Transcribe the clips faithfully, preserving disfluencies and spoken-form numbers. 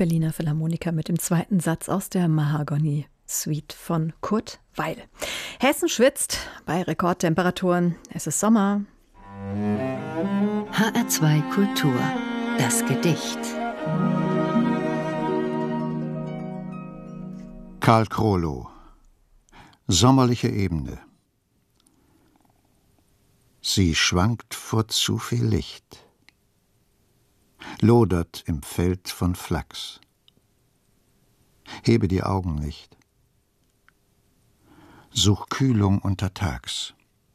Berliner Philharmoniker mit dem zweiten Satz aus der Mahagony-Suite von Kurt Weill. Hessen schwitzt bei Rekordtemperaturen. Es ist Sommer. H R zwei Kultur. Das Gedicht. Karl Krolow. Sommerliche Ebene. Sie schwankt vor zu viel Licht, lodert im Feld von Flachs. Hebe die Augen nicht. Such Kühlung untertags.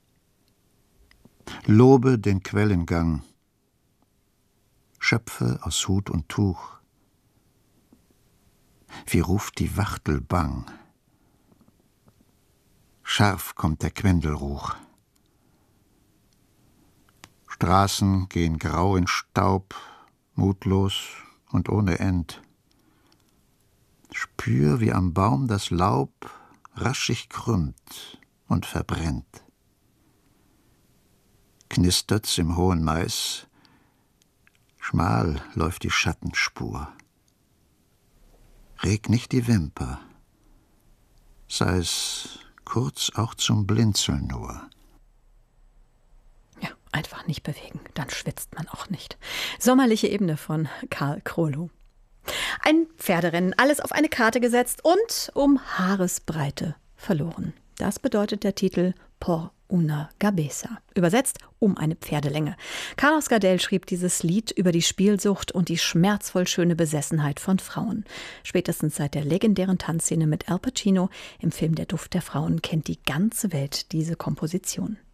Lobe den Quellengang. Schöpfe aus Hut und Tuch. Wie ruft die Wachtel bang. Scharf kommt der Quendelruch. Straßen gehen grau in Staub, mutlos und ohne End. Spür, wie am Baum das Laub rasch sich krümmt und verbrennt. Knistert's im hohen Mais, schmal läuft die Schattenspur. Reg nicht die Wimper, sei es kurz auch zum Blinzeln nur. Ja, einfach nicht bewegen, dann schwitzt man auch nicht. Sommerliche Ebene von Karl Krolow. Ein Pferderennen, alles auf eine Karte gesetzt und um Haaresbreite verloren. Das bedeutet der Titel Por una cabeza. Übersetzt um eine Pferdelänge. Carlos Gardel schrieb dieses Lied über die Spielsucht und die schmerzvoll schöne Besessenheit von Frauen. Spätestens seit der legendären Tanzszene mit Al Pacino im Film Der Duft der Frauen kennt die ganze Welt diese Komposition.